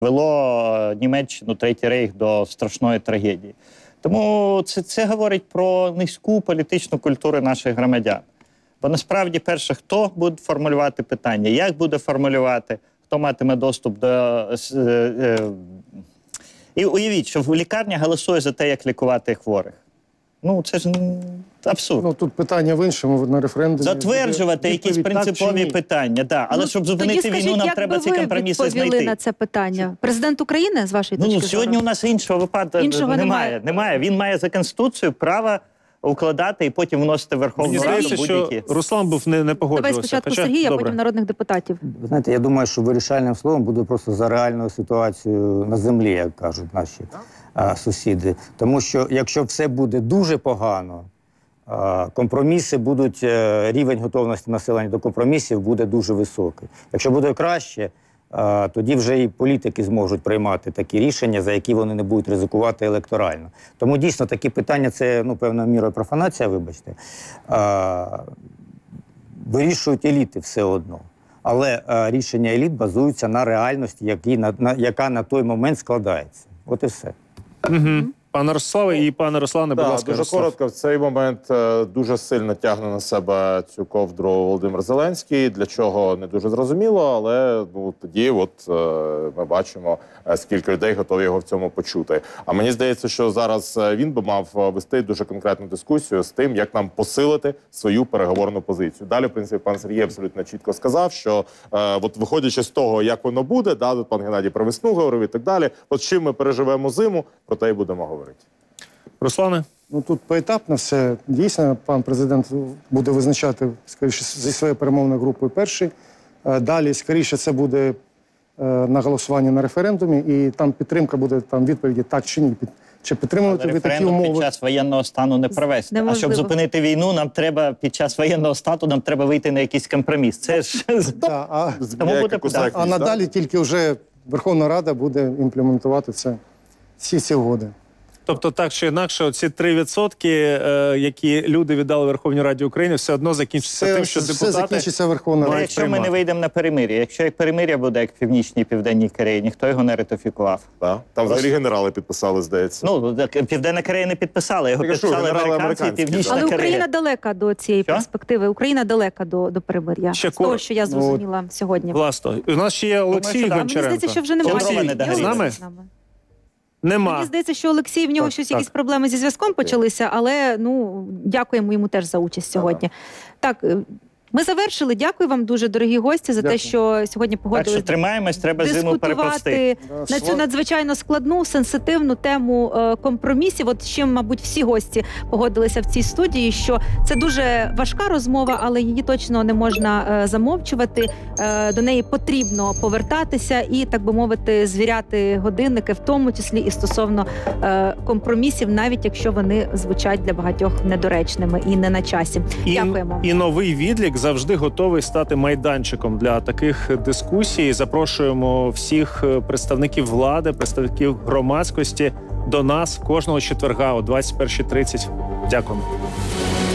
вело Німеччину, Третій Рейх до страшної трагедії. Тому це говорить про низьку політичну культуру наших громадян. Бо насправді, перше, хто буде формулювати питання, як буде формулювати, хто матиме доступ до... І уявіть, що в лікарні голосує за те, як лікувати хворих. Ну, це ж абсурд. Ну, тут питання в іншому, на референдумі. Затверджувати якісь принципові питання, да. Але щоб зупинити війну, нам треба ці компроміси знайти. Як би ви відповіли на це питання? Президент України, з вашої точки зору? Сьогодні у нас іншого випадку немає. Він має за Конституцією право укладати і потім вносити в Верховну Раду будь-які. Мені здається, що Руслан був не погоджувався. Давай спочатку Сергій, а потім народних депутатів. Ви знаєте, я думаю, що вирішальним словом буде просто за реальною ситуацією на землі, як кажуть наші сусіди. Тому що якщо все буде дуже погано, компроміси будуть, рівень готовності населення до компромісів буде дуже високий. Якщо буде краще, тоді вже і політики зможуть приймати такі рішення, за які вони не будуть ризикувати електорально. Тому дійсно такі питання, це, ну, певною мірою профанація, вибачте, вирішують еліти все одно. Але рішення еліт базуються на реальності, яка на той момент складається. От і все. Пане Ростиславе і пане Руслане, будь ласка, дуже коротко. В цей момент дуже сильно тягне на себе цю ковдру Володимир Зеленський. Для чого, не дуже зрозуміло, але тоді ми бачимо, скільки людей готові його в цьому почути. А мені здається, що зараз він би мав вести дуже конкретну дискусію з тим, як нам посилити свою переговорну позицію. Далі, в принципі, пан Сергій абсолютно чітко сказав, що виходячи з того, як воно буде, тут пан Геннадій про весну говорив і так далі, от чим ми переживемо зиму, про те й будемо говорити. Руслане? Ну, тут поетапно все. Дійсно, пан президент буде визначати, скоріше, зі своєю перемовною групою перший. Далі, скоріше, це буде на голосуванні на референдумі, і там підтримка буде, там відповіді так чи ні. Чи підтримувати ви такі умови? Під час воєнного стану не провести. Неможливо. А щоб зупинити війну, нам треба під час воєнного стану вийти на якийсь компроміс. Це ж... А надалі тільки вже Верховна Рада буде імплементувати всі ці угоди. Тобто, так чи інакше, оці 3%, які люди віддали Верховній Раді України, все одно закінчиться тим, що депутати... Все закінчиться Верховна Рада. Якщо ми не вийдемо на перемир'я, якщо як перемир'я буде, як в Північній і Південній Кореї, ніхто його не ратифікував. Там взагалі генерали підписали, здається. Ну, Південна Корея не підписала, його підписали американці і Північна Корея. Але Україна далека до цієї перспективи, Україна далека до перемир'я. З того, що я зрозуміла сьогодні. Власне, у нас ще є Олексій Гончаренко. Мені здається, що вже немає. З нами? Нема. Мені здається, що Олексій, в нього якісь проблеми зі зв'язком почалися, але, дякуємо йому теж за участь сьогодні. Так, ми завершили. Дякую вам дуже, дорогі гості, за те, що сьогодні погодилися. Так що тримаємось, треба зиму переповсти. На цю надзвичайно складну, сенситивну тему компромісів. От з чим, мабуть, всі гості погодилися в цій студії, що це дуже важка розмова, але її точно не можна замовчувати. До неї потрібно повертатися і, так би мовити, звіряти годинники, в тому числі і стосовно компромісів, навіть якщо вони звучать для багатьох недоречними і не на часі. Дякуємо. І новий відлік завжди готовий стати майданчиком для таких дискусій. Запрошуємо всіх представників влади, представників громадськості до нас кожного четверга о 21:30. Дякуємо.